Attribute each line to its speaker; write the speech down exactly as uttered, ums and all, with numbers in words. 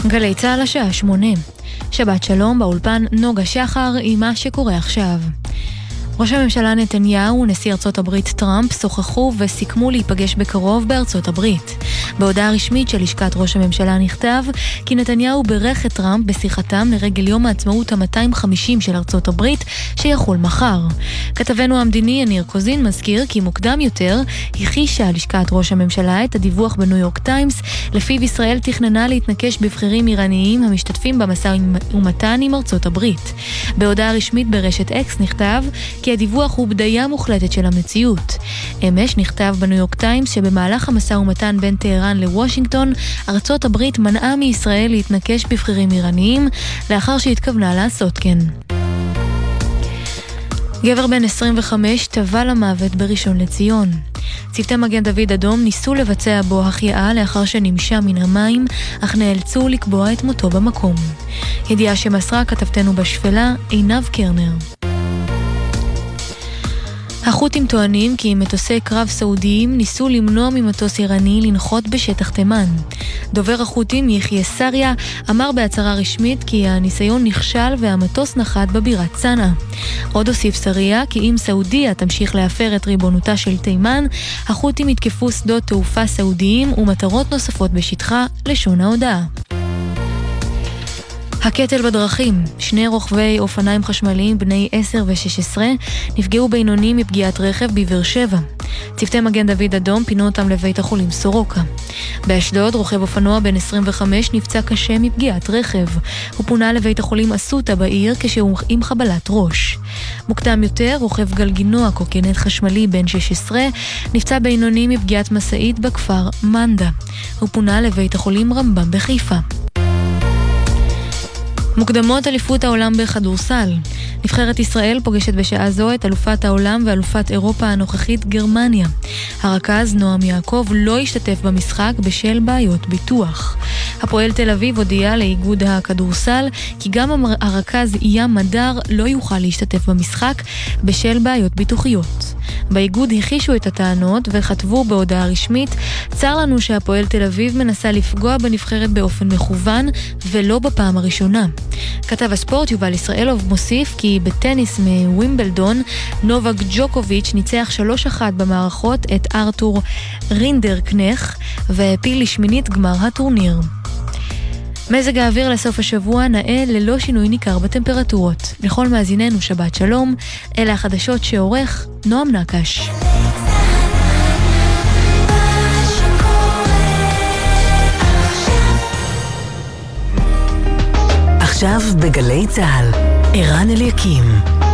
Speaker 1: גלי צהל השעה שמונה. שבת שלום, באולפן נוגה שחר עם מה שקורה עכשיו. ראש הממשלה נתניהו ונשיא ארצות הברית טראמפ שוחחו וסיכמו להיפגש בקרוב בארצות הברית. בהודעה רשמית של לשכת ראש הממשלה נכתב כי נתניהו ברך את טראמפ בשיחתם לרגל יום העצמאות ה-מאתיים וחמישים של ארצות הברית שיחול מחר. כתבנו המדיני יניר קוזין מזכיר כי מוקדם יותר הכישה לשכת ראש הממשלה את הדיווח בניו יורק טיימס לפיו ישראל תכננה להתנקש בבחירים איראניים המשתתפים במשא ומתן עם ארצות הברית. בהודעה רשמית ברשת אקס נכתב כי הדיווח הוא בדיה מוחלטת של המציאות. אמש נכתב בניו יורק טיימס שבמהלך המשא ומתן בין טהרן לוושינגטון, ארצות הברית מנעה מישראל להתנקש בבחירים איראניים, לאחר שהתכוונה לעשות כן. גבר בן עשרים וחמש טבע למוות בראשון לציון. צוותי מגן דוד אדום ניסו לבצע בו החייאה לאחר שנמשה מן המים, אך נאלצו לקבוע את מותו במקום. ידיעה שמסרה כתבתנו בשפלה, עינב קרנר. החות'ים טוענים כי מטוסי קרב סעודיים ניסו למנוע ממטוס איראני לנחות בשטח תימן. דובר החות'ים יחיא סריה אמר בהצהרה רשמית כי הניסיון נכשל והמטוס נחת בבירת סנעה. עוד הוסיף סריה כי אם סעודיה תמשיך להפר את ריבונותה של תימן, החות'ים יתקפו שדות תעופה סעודיים ומטרות נוספות בשטחה, לשון ההודעה. הקטל בדרכים, שני רוכבי אופניים חשמליים בני עשר ושש עשרה נפגעו בינוני מפגיעת רכב בבאר שבע. צוותי מגן דוד אדום פינו אותם לבית החולים סורוקה. באשדוד רוכב אופנוע בן עשרים וחמש נפצע קשה מפגיעת רכב. הוא פונה לבית החולים אסותא בעיר כשהוא עם חבלת ראש. מוקדם יותר רוכב גלגינוע קורקינט חשמלי בן שש עשרה נפצע בינוני מפגיעת מסעית בכפר מנדה. הוא פונה לבית החולים רמב"ם בחיפה. מוקדמות אליפות העולם בכדורסל. נבחרת ישראל פוגשת בשעה זו את אלופת העולם ואלופת אירופה הנוכחית גרמניה. הרכז נועם יעקב לא השתתף במשחק בשל בעיות ביטוח. הפועל תל אביב הודיע לאיגוד הכדורסל כי גם הרכז ים מדר לא יוכל להשתתף במשחק בשל בעיות ביטוחיות. באיגוד הכישו את הטענות וכתבו בהודעה רשמית: צר לנו שהפועל תל אביב מנסה לפגוע בנבחרת באופן מכוון ולא בפעם הראשונה. כתב הספורט יובל ישראלוב מוסיף כי בטניס מווימבלדון נובק ג'וקוביץ' ניצח שלוש אחת במערכות את ארתור רינדרקנך והפיל לשמינית גמר הטורניר. מזג האוויר לסוף השבוע נאה ללא שינוי ניכר בטמפרטורות. לכל מאזיננו שבת שלום, אלה החדשות שעורך נועם נקש.
Speaker 2: עכשיו בגלי צהל, ערן אליקים.